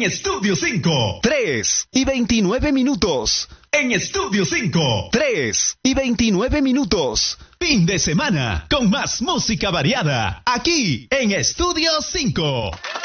En Estudio 5. 3:29. En Estudio 5. 3:29. Fin de semana con más música variada. Aquí en Estudio 5.